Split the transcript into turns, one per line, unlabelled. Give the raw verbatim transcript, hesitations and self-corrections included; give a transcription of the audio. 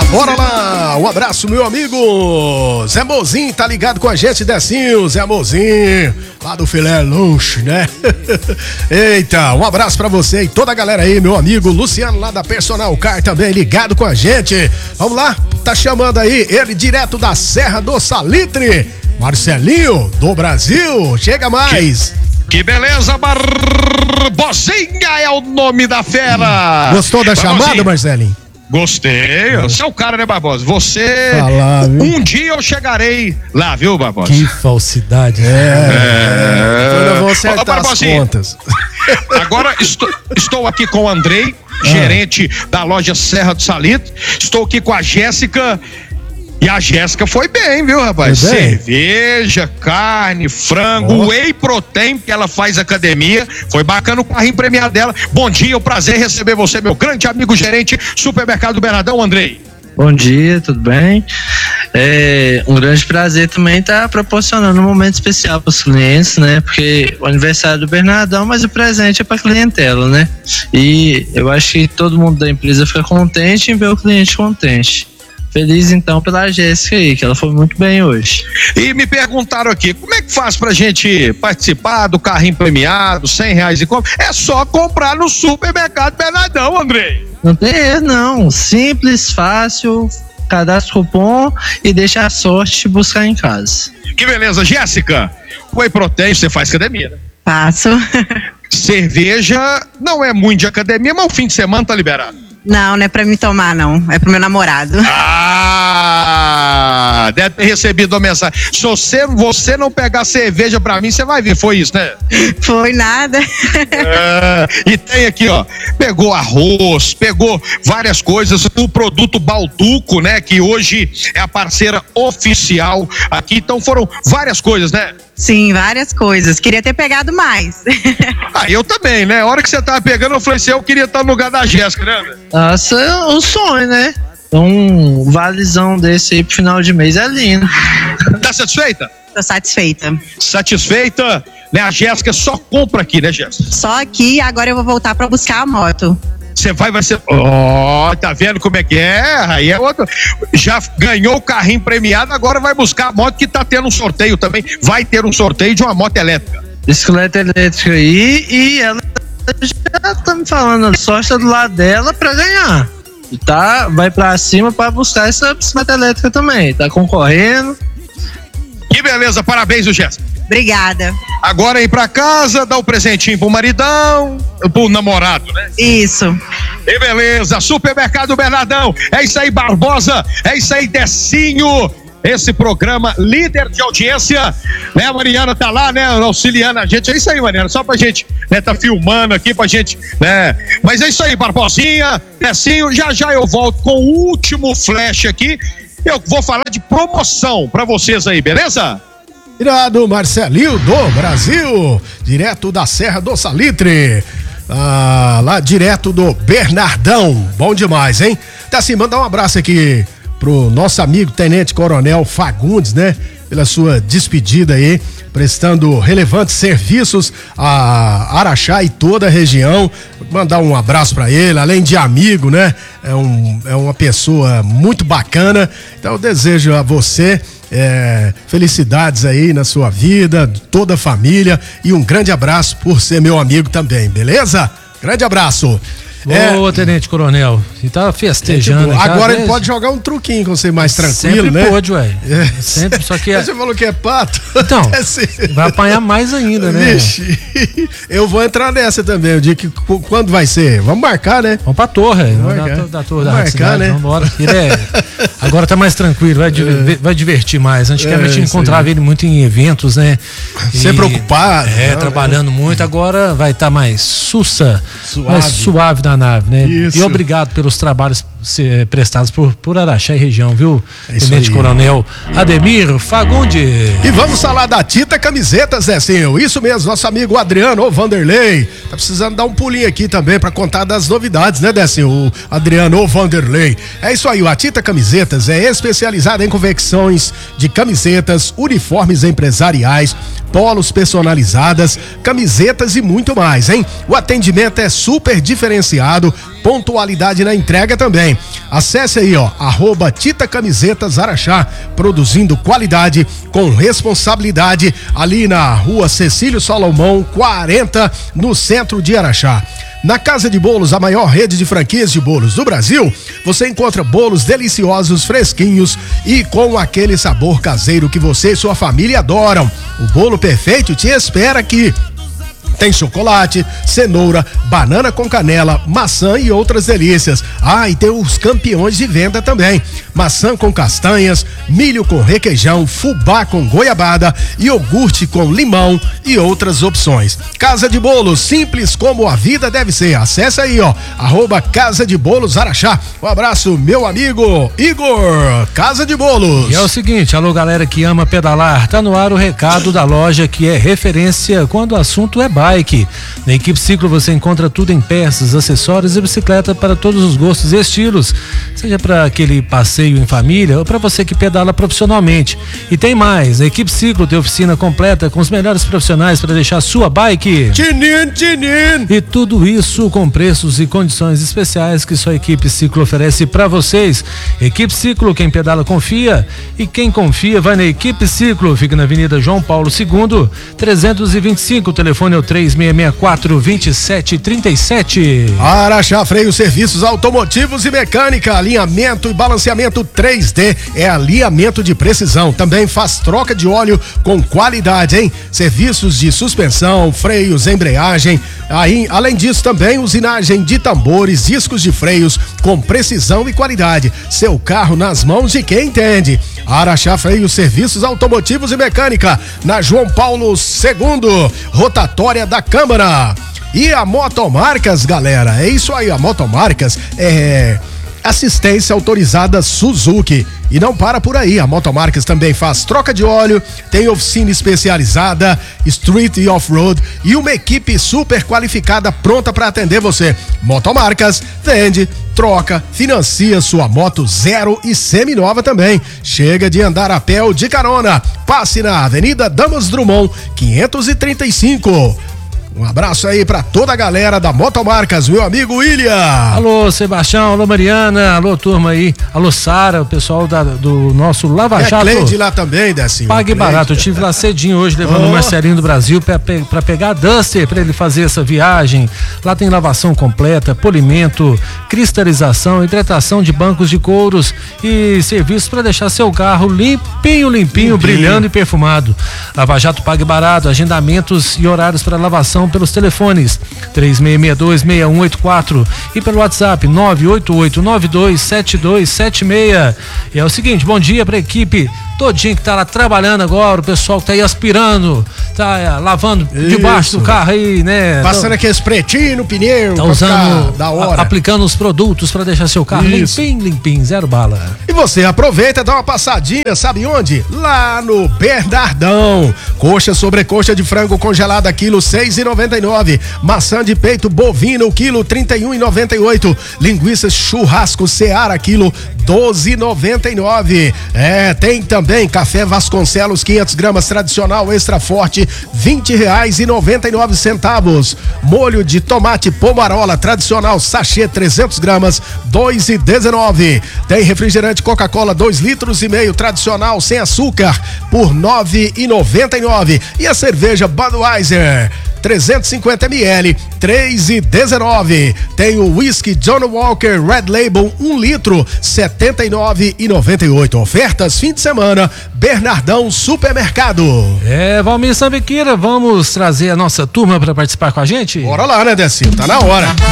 Bora lá, um abraço, meu amigo Zé Mozinho, tá ligado com a gente, Decinho, Zé Mozinho, lá do Filé Lunch, né? Eita, um abraço pra você e toda a galera aí, meu amigo Luciano, lá da Personal Car, também ligado com a gente. Vamos lá, tá chamando aí ele direto da Serra do Salitre, Marcelinho, do Brasil, chega mais.
Que, que beleza, Barbosinha é o nome da fera.
Gostou da Barbosinha. Chamada, Marcelinho?
Gostei, você é o cara, né, Barbosa? Você,
lá,
um dia eu chegarei lá, viu, Barbosa?
Que falsidade. É, é. Eu vou acertar Ô, as contas.
Agora estou, estou aqui com o Andrei, ah. gerente da loja Serra do Salitre, estou aqui com a Jéssica. E a Jéssica foi bem, viu, rapaz?
Foi bem.
Cerveja, carne, frango, oh. whey protein, que ela faz academia. Foi bacana o carrinho premiado dela. Bom dia, é um prazer receber você, meu grande amigo gerente, Supermercado Bernardão, Andrei.
Bom dia, tudo bem? É um grande prazer também estar proporcionando um momento especial para os clientes, né? Porque o aniversário do Bernardão, mas o presente é para a clientela, né? E eu acho que todo mundo da empresa fica contente em ver o cliente contente. Feliz então pela Jéssica aí, que ela foi muito bem hoje.
E me perguntaram aqui, como é que faz pra gente participar do carrinho premiado, cem reais e compra? É só comprar no Supermercado Bernardão, Andrei.
Não tem erro não, simples, fácil, cadastra o cupom e deixa a sorte te buscar em casa.
Que beleza, Jéssica, whey protein, você faz academia, né?
Faço.
Cerveja não é muito de academia, mas o fim de semana tá liberado.
Não, não é pra mim tomar, não. É pro meu namorado.
Ah, deve ter recebido uma mensagem. Se você, você não pegar cerveja pra mim, você vai ver. Foi isso, né?
Foi nada.
É, e tem aqui, ó. Pegou arroz, pegou várias coisas. O produto Balduco, né? Que hoje é a parceira oficial aqui. Então foram várias coisas, né?
Sim, várias coisas. Queria ter pegado mais.
Ah, eu também, né? A hora que você tava pegando, eu falei assim, eu queria estar no lugar da Jéssica, né?
Nossa, é um sonho, né? Um valizão desse aí pro final de mês é lindo.
Tá satisfeita?
Tô satisfeita.
Satisfeita? Né? A Jéssica só compra aqui, né, Jéssica?
Só aqui, agora eu vou voltar pra buscar a moto.
Você vai, vai ser. Ó, oh, tá vendo como é que é? Aí é outro. Já ganhou o carrinho premiado, agora vai buscar a moto que tá tendo um sorteio também. Vai ter um sorteio de uma moto elétrica.
Bicicleta elétrica aí, e ela já tá me falando, só está do lado dela pra ganhar. Tá, vai pra cima pra buscar essa bicicleta elétrica também. Tá concorrendo.
Que beleza, parabéns, o Jéssica.
Obrigada.
Agora ir pra casa, dar um presentinho pro maridão, pro namorado, né?
Isso.
E beleza, Supermercado Bernardão, é isso aí, Barbosa, é isso aí, Decinho, esse programa líder de audiência, né, a Mariana tá lá, né, auxiliando a gente, é isso aí, Mariana, só pra gente, né, tá filmando aqui pra gente, né, mas é isso aí, Barbosinha, Decinho, já já eu volto com o último flash aqui, eu vou falar de promoção pra vocês aí, beleza?
Irado, Marcelinho do Brasil, direto da Serra do Salitre, ah, lá direto do Bernardão, bom demais, hein? Tá assim, mandar um abraço aqui pro nosso amigo Tenente Coronel Fagundes, né? Pela sua despedida aí, prestando relevantes serviços a Araxá e toda a região. Mandar um abraço para ele, além de amigo, né? É, um, é uma pessoa muito bacana. Então eu desejo a você é, felicidades aí na sua vida, toda a família, e um grande abraço por ser meu amigo também, beleza? Grande abraço.
Ô, é... Tenente Coronel, você tá festejando.
Tipo, agora ele pode jogar um truquinho com você mais tranquilo,
sempre
né?
Sempre pode, ué. É. Sempre, só que...
Você falou que é pato?
Então, vai apanhar mais ainda, né?
Vixe, eu vou entrar nessa também, o dia que, quando vai ser? Vamos marcar, né?
Vamos pra torre, vamos da, da torre da
marcar,
cidade,
né?
Vamos embora. É, agora tá mais tranquilo, vai, é. vai divertir mais. Antigamente é, encontrava ele muito em eventos, né?
Sempre preocupado.
É, não, trabalhando é. muito, agora vai estar tá mais sussa, suave. mais suave na nave, né? Isso. E obrigado pelos trabalhos se, prestados por, por Araxá e região, viu? É Tenente Coronel Ademir Fagundes.
E vamos falar da Tita Camisetas, Zezinho. Isso mesmo, nosso amigo Adriano ou Vanderlei tá precisando dar um pulinho aqui também pra contar das novidades, né, Decinho? O Adriano ou Vanderlei. É isso aí, a Tita Camisetas é especializada em confecções de camisetas, uniformes empresariais, polos personalizadas, camisetas e muito mais, hein? O atendimento é super diferenciado, pontualidade na entrega também. também. Acesse aí, ó, arroba Tita Camisetas Araxá, produzindo qualidade com responsabilidade, ali na rua Cecílio Salomão, quarenta, no centro de Araxá. Na Casa de Bolos, a maior rede de franquias de bolos do Brasil, você encontra bolos deliciosos, fresquinhos e com aquele sabor caseiro que você e sua família adoram. O bolo perfeito te espera aqui. Tem chocolate, cenoura, banana com canela, maçã e outras delícias. Ah, e tem os campeões de venda também. Maçã com castanhas, milho com requeijão, fubá com goiabada, iogurte com limão e outras opções. Casa de Bolos, simples como a vida deve ser. Acesse aí, ó, arroba Casa de Bolos Araxá. Um abraço, meu amigo Igor, Casa de Bolos.
E é o seguinte, alô galera que ama pedalar, tá no ar o recado da loja que é referência quando o assunto é bike. Na Equipe Ciclo você encontra tudo em peças, acessórios e bicicleta para todos os gostos e estilos, seja para aquele passeio em família ou para você que pedala profissionalmente. E tem mais, a Equipe Ciclo tem oficina completa com os melhores profissionais para deixar sua bike
tinin, tinin.
E tudo isso com preços e condições especiais que sua Equipe Ciclo oferece para vocês. Equipe Ciclo, quem pedala confia e quem confia vai na Equipe Ciclo. Fica na Avenida João Paulo segundo, trezentos e vinte e cinco, o telefone é o três seis seis quatro, dois sete três sete.
Araxá Freio, serviços automotivos e mecânica, alinhamento e balanceamento três D, é alinhamento de precisão. Também faz troca de óleo com qualidade, hein? Serviços de suspensão, freios, embreagem. Aí, além disso, também usinagem de tambores, discos de freios com precisão e qualidade. Seu carro nas mãos de quem entende. Araxá Freio, serviços automotivos e mecânica, na João Paulo segundo, rotatória da Câmara. E a Motomarcas, galera, é isso aí, a Motomarcas é assistência autorizada Suzuki. E não para por aí, a Motomarcas também faz troca de óleo, tem oficina especializada, street e off-road e uma equipe super qualificada pronta para atender você. Motomarcas vende, troca, financia sua moto zero e semi-nova também. Chega de andar a pé ou de carona. Passe na Avenida Damas Drummond, quinhentos e trinta e cinco. Um abraço aí pra toda a galera da Motomarcas, meu amigo William.
Alô, Sebastião, alô, Mariana, alô, turma aí, alô, Sara, o pessoal da, do nosso Lava Jato.
É Cleide lá também, Décio.
Pague barato, eu tive lá cedinho hoje, levando oh. o Marcelinho do Brasil pra, pra pegar a Duster, pra ele fazer essa viagem. Lá tem lavação completa, polimento, cristalização, hidratação de bancos de couros e serviços pra deixar seu carro limpinho, limpinho, limpinho. brilhando e perfumado. Lava Jato Pague Barato, agendamentos e horários para lavação pelos telefones três seis seis dois, seis um oito quatro e pelo WhatsApp nove oito oito nove dois sete dois sete seis. E é o seguinte, bom dia pra equipe todinha que tá lá trabalhando agora, o pessoal que tá aí aspirando, tá é, lavando Isso. debaixo do carro aí, né?
Passando aqueles pretinhos no pneu,
tá usando,
da hora.
A, aplicando os produtos pra deixar seu carro Isso. limpinho, limpinho, zero bala.
E você aproveita, dá uma passadinha, sabe onde? Lá no Bernardão. Coxa sobrecoxa de frango congelada, quilo seis e noventa e nove. Maçã de peito bovino, quilo trinta e um e noventa e oito. Linguiça churrasco Seara, quilo doze e noventa e nove. É, tem também café Vasconcelos quinhentas gramas tradicional extra forte, vinte reais e noventa e nove centavos. Molho de tomate Pomarola tradicional sachê trezentas gramas, dois e dezenove. Tem refrigerante Coca-Cola dois litros e meio tradicional sem açúcar por nove e noventa e nove. E a cerveja Budweiser trezentos e cinquenta mililitros, três e dezenove. Tem o whisky John Walker Red Label um litro, setenta e nove e noventa e oito. Ofertas fim de semana, Bernardão Supermercado.
É, Valmir Sambiquira, vamos trazer a nossa turma para participar com a gente?
Bora lá, né, Décio? Tá na hora.